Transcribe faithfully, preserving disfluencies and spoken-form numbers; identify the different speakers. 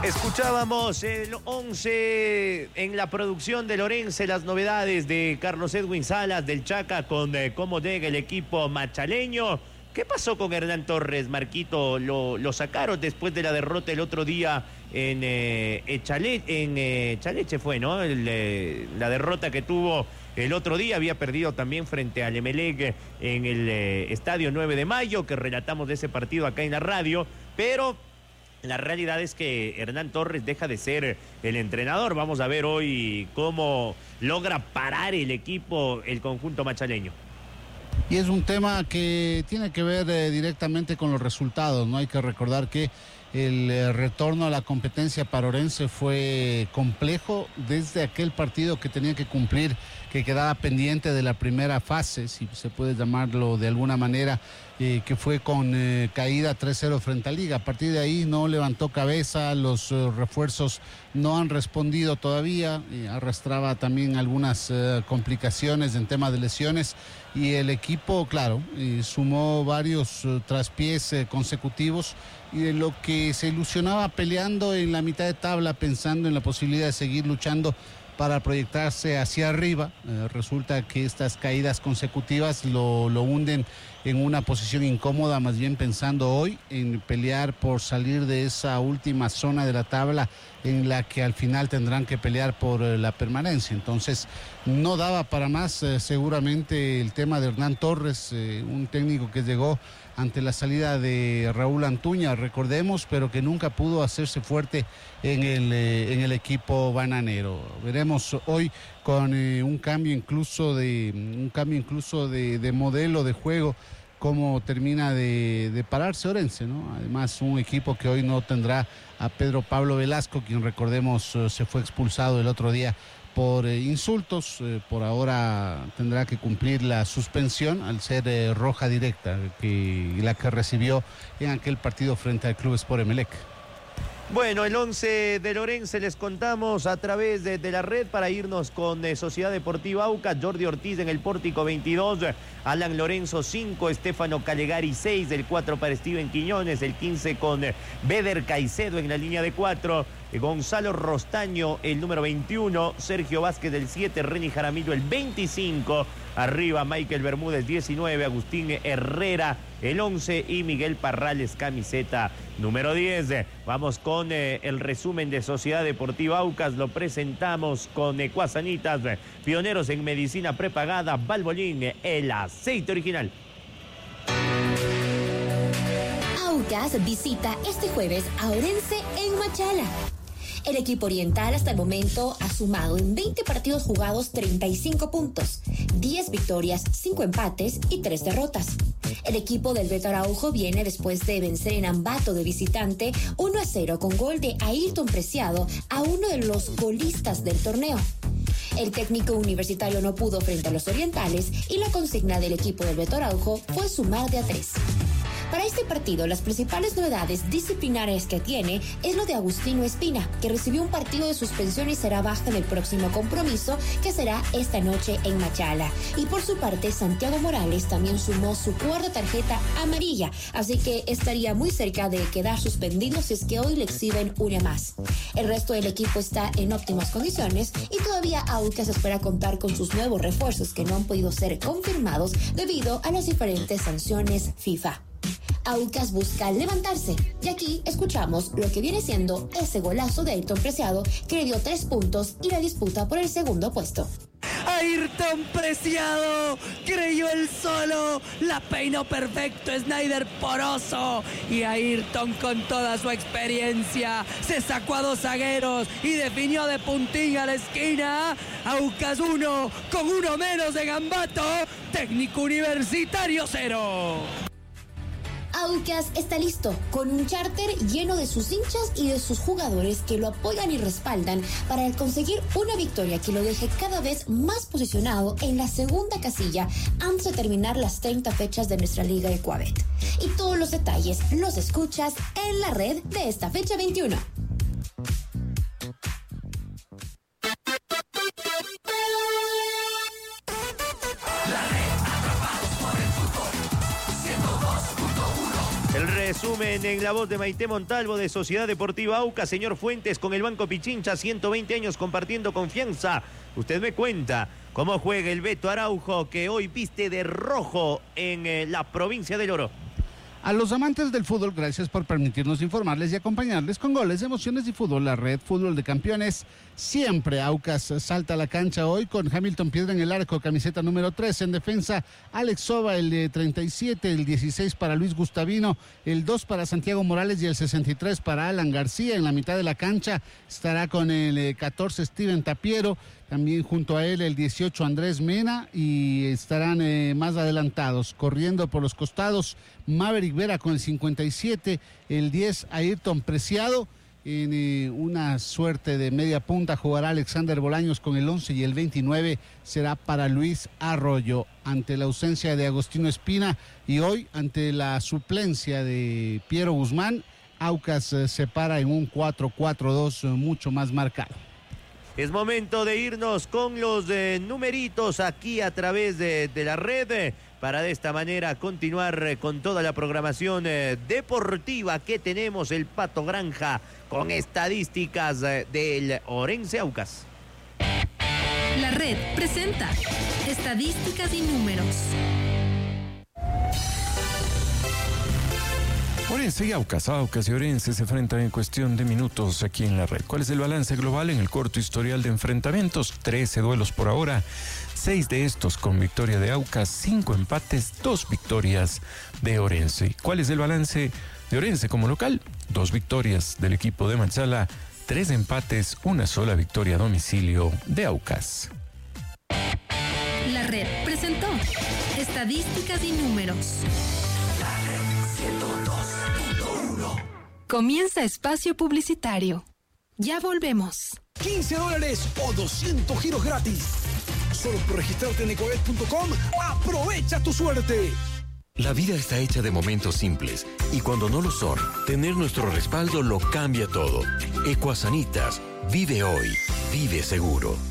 Speaker 1: Escuchábamos el once en la producción de Lorense, las novedades de Carlos Edwin Salas del Chaca con eh, cómo llega el equipo machaleño. ¿Qué pasó con Hernán Torres, Marquito? Lo, lo sacaron después de la derrota el otro día en, eh, Echale, en eh, Chaleche fue, ¿no? El, eh, la derrota que tuvo el otro día, había perdido también frente al Emelec en el eh, Estadio nueve de mayo, que relatamos de ese partido acá en la radio, pero la realidad es que Hernán Torres deja de ser el entrenador. Vamos a ver hoy cómo logra parar el equipo, el conjunto machaleño.
Speaker 2: Y es un tema que tiene que ver eh, directamente con los resultados, ¿no? Hay que recordar que el eh, retorno a la competencia para Orense fue complejo desde aquel partido que tenía que cumplir, que quedaba pendiente de la primera fase, si se puede llamarlo de alguna manera, eh, que fue con eh, caída tres cero frente a Liga. A partir de ahí no levantó cabeza, los eh, refuerzos no han respondido todavía, eh, arrastraba también algunas eh, complicaciones en tema de lesiones y el equipo, claro, eh, sumó varios eh, traspiés eh, consecutivos y de lo que se ilusionaba peleando en la mitad de tabla, pensando en la posibilidad de seguir luchando para proyectarse hacia arriba, eh, resulta que estas caídas consecutivas lo, lo hunden en una posición incómoda, más bien pensando hoy en pelear por salir de esa última zona de la tabla en la que al final tendrán que pelear por eh, la permanencia. Entonces no daba para más eh, seguramente el tema de Hernán Torres, eh, un técnico que llegó ante la salida de Raúl Antuña, recordemos, pero que nunca pudo hacerse fuerte en el, eh, en el equipo bananero. Veremos hoy con eh, un cambio incluso de un cambio incluso de, de modelo de juego, cómo termina de, de pararse Orense, ¿no? Además, un equipo que hoy no tendrá a Pedro Pablo Velasco, quien recordemos eh, se fue expulsado el otro día por eh, insultos, eh, por ahora tendrá que cumplir la suspensión al ser eh, roja directa, que la que recibió en aquel partido frente al Club Sport Emelec.
Speaker 1: Bueno, el once de Lorense les contamos a través de, de la red para irnos con eh, Sociedad Deportiva Aucas. Jordi Ortiz en el Pórtico veintidós, Alan Lorenzo cinco, Estefano Calegari seis, el cuatro para Steven Quiñones, el quince con eh, Beder Caicedo en la línea de cuatro, eh, Gonzalo Rostaño el número veintiuno, Sergio Vázquez el siete, Reni Jaramillo el veinticinco, arriba Michael Bermúdez diecinueve, Agustín Herrera el once y Miguel Parrales camiseta número diez. Vamos con eh, el resumen de Sociedad Deportiva Aucas, lo presentamos con Ecuasanitas, eh, pioneros en medicina prepagada, Valvoline, eh, el aceite original.
Speaker 3: Aucas visita este jueves a Orense en Machala. El equipo oriental hasta el momento ha sumado en veinte partidos jugados treinta y cinco puntos, diez victorias, cinco empates y tres derrotas. El equipo del Beto Araujo viene después de vencer en Ambato de visitante uno a cero con gol de Ayrton Preciado a uno de los golistas del torneo. El técnico universitario no pudo frente a los orientales y la consigna del equipo del Beto Araujo fue sumar de a tres. Para este partido, las principales novedades disciplinarias que tiene es lo de Agustino Espina, que recibió un partido de suspensión y será baja en el próximo compromiso, que será esta noche en Machala. Y por su parte, Santiago Morales también sumó su cuarta tarjeta amarilla, así que estaría muy cerca de quedar suspendido si es que hoy le exhiben una más. El resto del equipo está en óptimas condiciones y todavía Aucas espera contar con sus nuevos refuerzos que no han podido ser confirmados debido a las diferentes sanciones FIFA. Aucas busca levantarse y aquí escuchamos lo que viene siendo ese golazo de Ayrton Preciado que le dio tres puntos y la disputa por el segundo puesto.
Speaker 4: Ayrton Preciado creyó el solo, la peinó perfecto Snyder Poroso y Ayrton con toda su experiencia se sacó a dos zagueros y definió de puntín a la esquina. Aucas uno con uno menos de Ambato, Técnico Universitario cero.
Speaker 3: Aucas está listo, con un charter lleno de sus hinchas y de sus jugadores que lo apoyan y respaldan para conseguir una victoria que lo deje cada vez más posicionado en la segunda casilla antes de terminar las treinta fechas de nuestra Liga Ecuabet. Y todos los detalles los escuchas en la red de esta fecha veintiuno.
Speaker 1: El resumen resumen en la voz de Maite Montalvo de Sociedad Deportiva Aucas. Señor Fuentes, con el Banco Pichincha, ciento veinte años compartiendo confianza. Usted me cuenta cómo juega el Beto Araujo, que hoy viste de rojo en eh, la provincia del Oro.
Speaker 2: A los amantes del fútbol, gracias por permitirnos informarles y acompañarles con goles, emociones y fútbol. La red Fútbol de Campeones, siempre Aucas salta a la cancha hoy con Hamilton Piedra en el arco, camiseta número tres. En defensa, Alex Soba, el de treinta y siete, el dieciséis para Luis Gustavino, el dos para Santiago Morales y el sesenta y tres para Alan García. En la mitad de la cancha estará con el catorce Steven Tapiero, también junto a él el dieciocho Andrés Mena, y estarán eh, más adelantados, corriendo por los costados, Maverick Vera con el cincuenta y siete, el diez Ayrton Preciado. En eh, una suerte de media punta jugará Alexander Bolaños con el once y el veintinueve será para Luis Arroyo. Ante la ausencia de Agostino Espina y hoy ante la suplencia de Piero Guzmán, Aucas eh, se para en un cuatro cuatro dos eh, mucho más marcado.
Speaker 1: Es momento de irnos con los eh, numeritos aquí a través de, de la red eh, para de esta manera continuar eh, con toda la programación eh, deportiva que tenemos. El Pato Granja con estadísticas eh, del Orense Aucas.
Speaker 3: La red presenta estadísticas y números.
Speaker 5: Orense y Aucas, Aucas y Orense se enfrentan en cuestión de minutos aquí en la red. ¿Cuál es el balance global en el corto historial de enfrentamientos? trece duelos por ahora, seis de estos con victoria de Aucas, cinco empates, dos victorias de Orense. ¿Cuál es el balance de Orense como local? Dos victorias del equipo de Machala, tres empates, una sola victoria a domicilio de Aucas.
Speaker 3: La red presentó estadísticas y números. Comienza espacio publicitario. Ya volvemos.
Speaker 6: quince dólares o doscientos giros gratis. Solo por registrarte en ecoet punto com, aprovecha tu suerte.
Speaker 7: La vida está hecha de momentos simples y cuando no lo son, tener nuestro respaldo lo cambia todo. Ecuasanitas, vive hoy, vive seguro.